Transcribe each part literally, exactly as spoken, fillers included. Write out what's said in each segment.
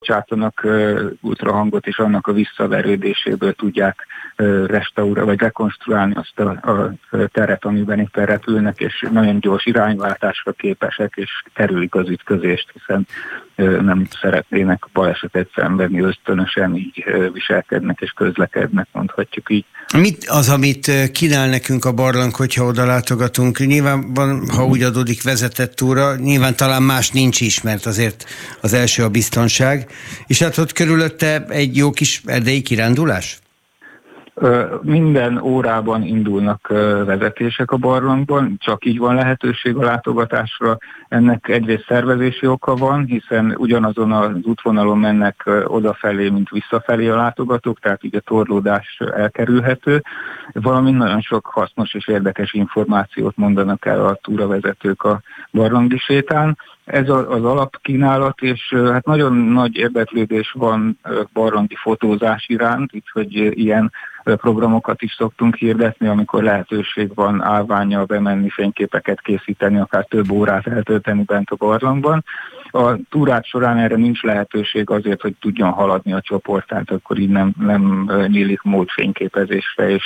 bocsátanak ultrahangot, és annak a visszaverődéséből tudják restaurálni, vagy rekonstruálni azt a, a teret, amiben éppen repülnek, és nagyon gyors irányváltásra képesek, és kerülik az ütközést, hiszen nem szeretnének balesetet szenvedni, ösztönösen így viselkednek és közlekednek, mondhatjuk így. Mit az, amit kínál nekünk a barlang, hogyha oda látogatunk? Nyilván van, ha úgy adódik, vezetett túra, nyilván talán más nincs is, mert azért az első a biztonság. És hát ott körülötte egy jó kis erdei kirándulás? Minden órában indulnak vezetések a barlangban, csak így van lehetőség a látogatásra. Ennek egyrészt szervezési oka van, hiszen ugyanazon az útvonalon mennek odafelé, mint visszafelé a látogatók, tehát így a torlódás elkerülhető. Valamint nagyon sok hasznos és érdekes információt mondanak el a túravezetők a barlangi sétán. Ez az alapkínálat, és hát nagyon nagy érdeklődés van barlangi fotózás iránt, úgyhogy ilyen programokat is szoktunk hirdetni, amikor lehetőség van állvánnyal bemenni, fényképeket készíteni, akár több órát eltölteni bent a barlangban. A túrák során erre nincs lehetőség azért, hogy tudjon haladni a csoport, tehát akkor így nem, nem nyílik mód fényképezésre, és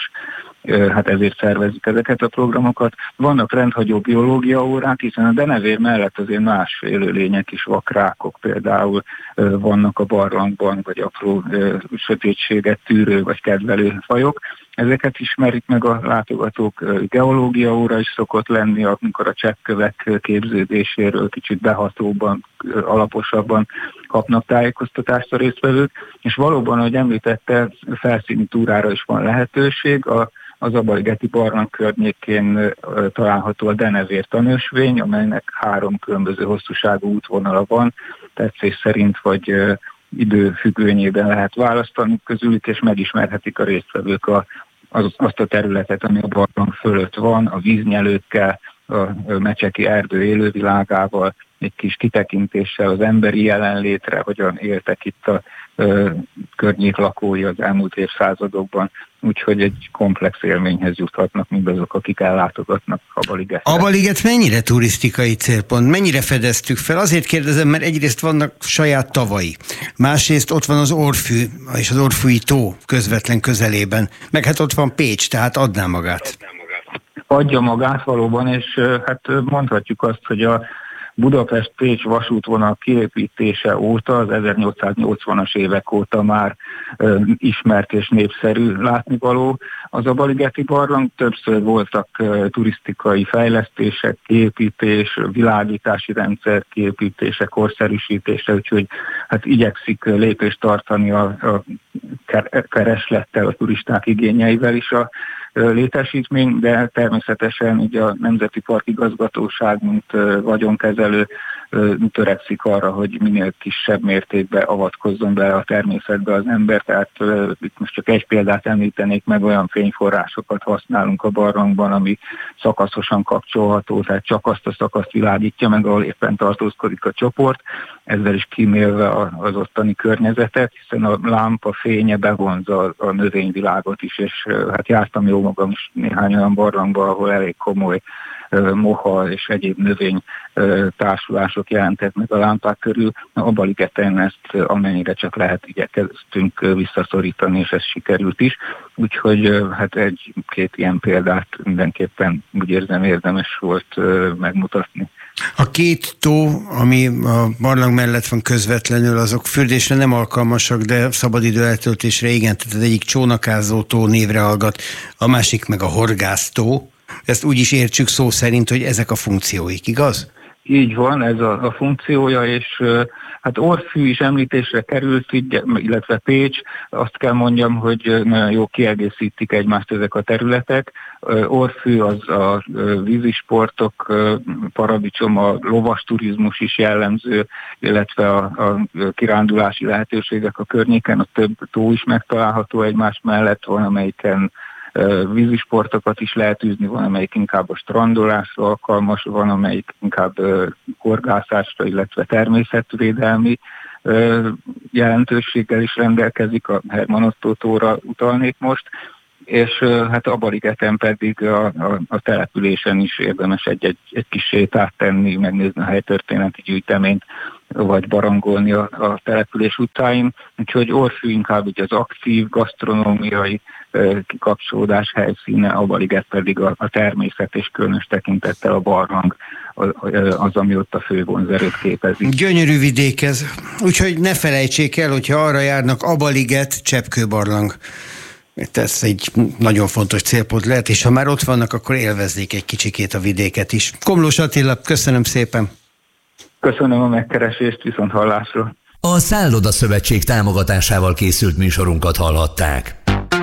hát ezért szervezik ezeket a programokat. Vannak rendhagyó biológia órák, hiszen a denevér mellett azért más élőlények is, vakrákok például vannak a barlangban, vagy apró sötétséget tűrő vagy kedvelő fajok. Ezeket ismerik meg a látogatók. Geológia óra is szokott lenni, amikor a cseppkövek képződéséről kicsit behatóbban, alaposabban kapnak tájékoztatást a résztvevők, és valóban, ahogy említette, felszíni túrára is van lehetőség. A Az Abaligeti barlang környékén található a denevér tanösvény, amelynek három különböző hosszúságú útvonala van, tetszés szerint vagy idő függvényében lehet választani közülük, és megismerhetik a résztvevők a, az, azt a területet, ami a barlang fölött van, a víznyelőkkel, a mecseki erdő élővilágával, egy kis kitekintéssel az emberi jelenlétre, hogyan éltek itt a ö, környék lakói az elmúlt évszázadokban, úgyhogy egy komplex élményhez juthatnak mindazok, akik ellátogatnak Abaligetre. Abaliget mennyire turisztikai célpont? Mennyire fedeztük fel? Azért kérdezem, mert egyrészt vannak saját tavai, másrészt ott van az Orfű és az Orfűi tó közvetlen közelében, meg hát ott van Pécs, tehát adná magát. Adja magát valóban, és hát mondhatjuk azt, hogy a Budapest-Pécs vasútvonal kiépítése óta, az ezernyolcszáznyolcvanas évek óta már ö, ismert és népszerű látnivaló. Az Abaligeti barlang többször voltak ö, turisztikai fejlesztések, kiépítés, világítási rendszer kiépítése, korszerűsítése, úgyhogy hát igyekszik lépést tartani a, a kereslettel, a turisták igényeivel is a létesítmény, de természetesen így a Nemzeti Park Igazgatóság, mint vagyonkezelő törekszik arra, hogy minél kisebb mértékben avatkozzon be a természetbe az ember, tehát itt most csak egy példát említenék meg, olyan fényforrásokat használunk a barlangban, ami szakaszosan kapcsolható, tehát csak azt a szakaszt világítja meg, ahol éppen tartózkodik a csoport, ezzel is kímélve az ottani környezetet, hiszen a lámpa fénye bevonza a növényvilágot is, és hát jártam jó magam is néhány olyan barlangban, ahol elég komoly moha és egyéb növény társulások jelentek meg a lámpák körül. A Abaligeten ezt amennyire csak lehet igyekeztünk visszaszorítani, és ez sikerült is. Úgyhogy hát egy-két ilyen példát mindenképpen úgy érzem érdemes volt megmutatni. A két tó, ami a barlang mellett van közvetlenül, azok fürdésre nem alkalmasak, de szabadidő eltöltésre igen, tehát az egyik Csónakázó tó névre hallgat, a másik meg a Horgásztó. Ezt úgy is értsük szó szerint, hogy ezek a funkcióik, igaz? Így van, ez a, a funkciója, és hát Orfű is említésre került, illetve Pécs. Azt kell mondjam, hogy nagyon jó kiegészítik egymást ezek a területek. Orfű az a vízisportok paradicsom, a lovas turizmus is jellemző, illetve a, a kirándulási lehetőségek a környéken, a több tó is megtalálható egymás mellett, van amelyiken vízisportokat is lehet űzni, van amelyik inkább a strandolásra alkalmas, van amelyik inkább horgászásra, illetve természetvédelmi jelentőséggel is rendelkezik, a Herman Ottó tóra utalnék most, és hát Abaligeten pedig a, a, a településen is érdemes egy, egy, egy kis sétát tenni, megnézni a helytörténeti gyűjteményt, vagy barangolni a, a település utcáin, úgyhogy Orfű inkább ugye az aktív gasztronómiai kikapcsolódás helyszíne, Abaliget pedig a, a természet és különös tekintettel a barlang az, ami ott a fő vonzerőt képezi. Gyönyörű vidék ez, úgyhogy ne felejtsék el, hogyha arra járnak, Abaliget, Cseppkőbarlang. Ez egy nagyon fontos célpont lehet, és ha már ott vannak, akkor élvezzék egy kicsikét a vidéket is. Komlós Attila, köszönöm szépen! Köszönöm a megkeresést, viszont hallásra! A Szálloda Szövetség támogatásával készült műsorunkat hallhatták.